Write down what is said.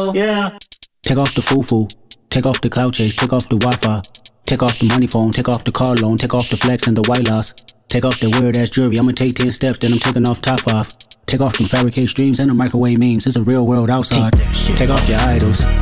yeah. Take off the foo-foo, take off the cloud chase, take off the Wi-Fi, take off the money phone, take off the car loan, take off the flex and the white loss, take off the weird ass jewelry. I'ma take 10 steps, then I'm taking off top off. Take off them fabricated streams and the microwave memes. It's a real world outside. Take off your idols,